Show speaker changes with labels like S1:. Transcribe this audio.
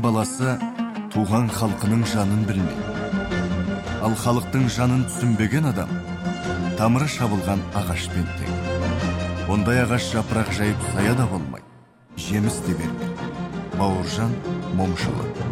S1: Баласы туған халқының жанын білмейді. Ал халықтың жанын түсінбеген адам тамыры шабылған ағашпен тең. Ондай ағаш жапырақ жайып сая да болмайды, жеміс те бермейді. Бауыржан Момышұлы.